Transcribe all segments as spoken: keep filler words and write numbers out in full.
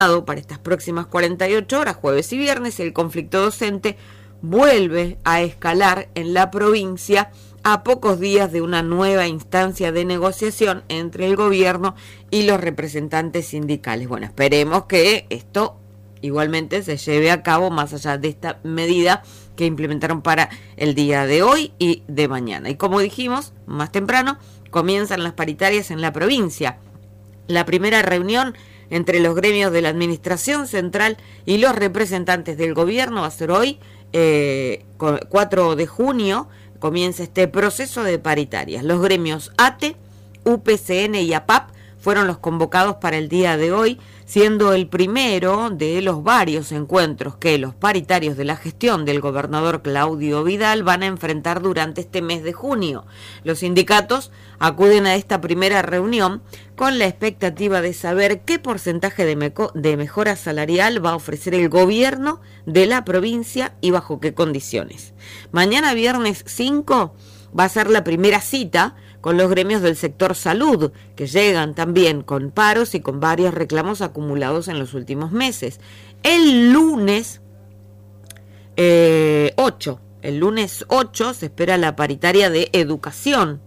para estas próximas cuarenta y ocho horas, jueves y viernes, el conflicto docente vuelve a escalar en la provincia a pocos días de una nueva instancia de negociación entre el gobierno y los representantes sindicales. Bueno, esperemos que esto igualmente se lleve a cabo más allá de esta medida que implementaron para el día de hoy y de mañana. Y como dijimos más temprano, comienzan las paritarias en la provincia. La primera reunión entre los gremios de la administración central y los representantes del gobierno va a ser hoy, eh, cuatro de junio, comienza este proceso de paritarias. Los gremios A T E, U P C N y A P A P fueron los convocados para el día de hoy, siendo el primero de los varios encuentros que los paritarios de la gestión del gobernador Claudio Vidal van a enfrentar durante este mes de junio. Los sindicatos acuden a esta primera reunión con la expectativa de saber qué porcentaje de, meco- de mejora salarial va a ofrecer el gobierno de la provincia y bajo qué condiciones. Mañana viernes cinco va a ser la primera cita con los gremios del sector salud, que llegan también con paros y con varios reclamos acumulados en los últimos meses. El lunes eh, ocho, el lunes ocho se espera la paritaria de educación,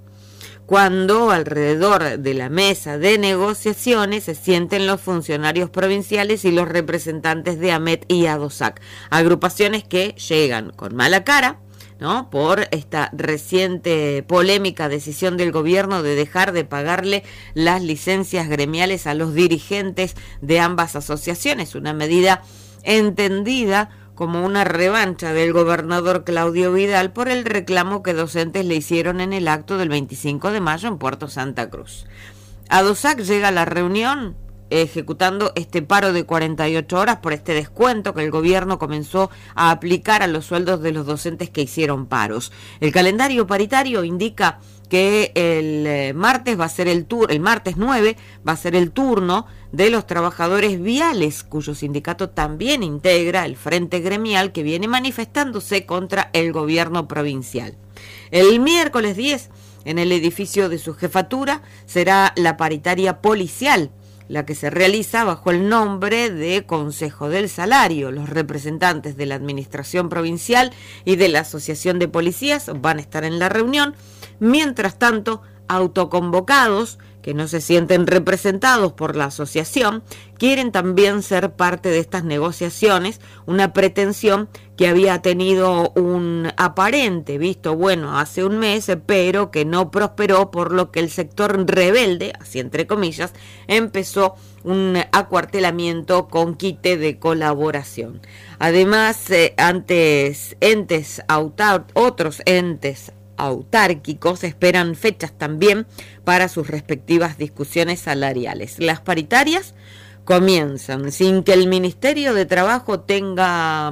cuando alrededor de la mesa de negociaciones se sienten los funcionarios provinciales y los representantes de AMET y ADOSAC, agrupaciones que llegan con mala cara, ¿no?, por esta reciente polémica decisión del gobierno de dejar de pagarle las licencias gremiales a los dirigentes de ambas asociaciones, una medida entendida como una revancha del gobernador Claudio Vidal por el reclamo que docentes le hicieron en el acto del veinticinco de mayo en Puerto Santa Cruz. ADOSAC llega a la reunión ejecutando este paro de cuarenta y ocho horas por este descuento que el gobierno comenzó a aplicar a los sueldos de los docentes que hicieron paros. El calendario paritario indica que el martes va a ser el tur- el martes nueve va a ser el turno de los trabajadores viales, cuyo sindicato también integra el Frente Gremial que viene manifestándose contra el gobierno provincial. El miércoles diez, en el edificio de su jefatura, será la paritaria policial, la que se realiza bajo el nombre de Consejo del Salario. Los representantes de la Administración Provincial y de la Asociación de Policías van a estar en la reunión. Mientras tanto, autoconvocados, que no se sienten representados por la asociación, quieren también ser parte de estas negociaciones, una pretensión que había tenido un aparente visto bueno hace un mes, pero que no prosperó, por lo que el sector rebelde, así entre comillas, empezó un acuartelamiento con quite de colaboración. Además, eh, antes entes autar, otros entes autárquicos esperan fechas también para sus respectivas discusiones salariales. Las paritarias comienzan sin que el Ministerio de Trabajo tenga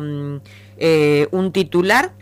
eh, un titular.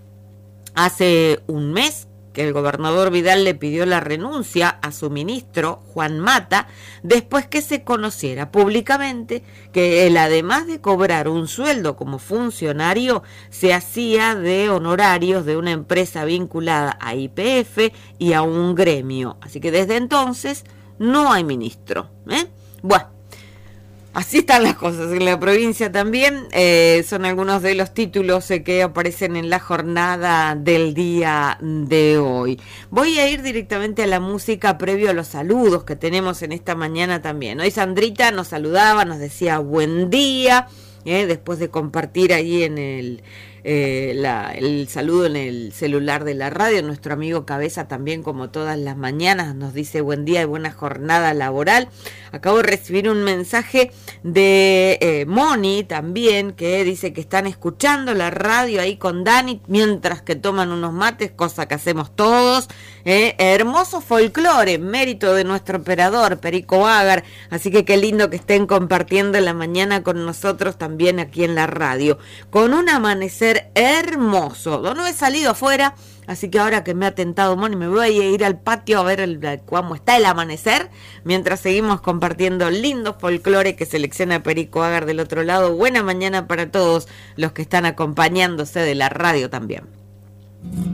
Hace un mes que el gobernador Vidal le pidió la renuncia a su ministro, Juan Mata, después que se conociera públicamente que él, además de cobrar un sueldo como funcionario, se hacía de honorarios de una empresa vinculada a Y P F y a un gremio. Así que desde entonces no hay ministro, ¿eh? Bueno, así están las cosas en la provincia también. Eh, son algunos de los títulos eh, que aparecen en la jornada del día de hoy. Voy a ir directamente a la música previo a los saludos que tenemos en esta mañana también. Hoy Sandrita nos saludaba, nos decía buen día, eh, después de compartir ahí en el... Eh, la, el saludo en el celular de la radio. Nuestro amigo Cabeza también, como todas las mañanas, nos dice buen día y buena jornada laboral. Acabo de recibir un mensaje de eh, Moni también, que dice que están escuchando la radio ahí con Dani mientras que toman unos mates, cosa que hacemos todos. Eh, hermoso folclore, mérito de nuestro operador Perico Agar, así que qué lindo que estén compartiendo la mañana con nosotros también aquí en la radio, con un amanecer hermoso. No he salido afuera, así que ahora que me ha tentado Moni, me voy a ir al patio a ver el, cómo está el amanecer, mientras seguimos compartiendo lindo folclore que selecciona Perico Agar del otro lado. Buena mañana para todos los que están acompañándose de la radio también.